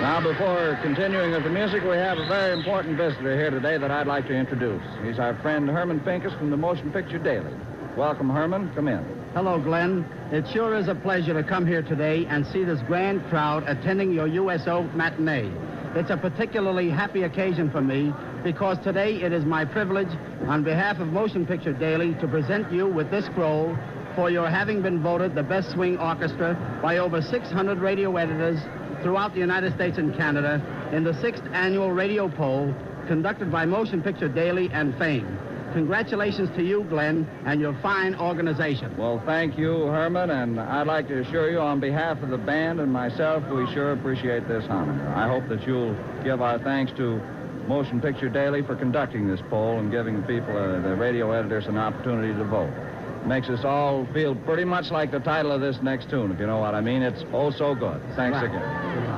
Now, before continuing with the music, we have a very important visitor here today that I'd like to introduce. He's our friend Herman Pincus from the Motion Picture Daily. Welcome, Herman. Come in. Hello, Glenn. It sure is a pleasure to come here today and see this grand crowd attending your USO matinee. It's a particularly happy occasion for me because today it is my privilege, on behalf of Motion Picture Daily, to present you with this scroll for your having been voted the best swing orchestra by over 600 radio editors throughout the United States and Canada in the 6th annual radio poll conducted by Motion Picture Daily and Fame. Congratulations to you, Glenn, and your fine organization. Well, thank you, Herman, and I'd like to assure you on behalf of the band and myself, we sure appreciate this honor. I hope that you'll give our thanks to Motion Picture Daily for conducting this poll and giving the people, the radio editors, an opportunity to vote. Makes us all feel pretty much like the title of this next tune, if you know what I mean. It's oh so good. Thanks again.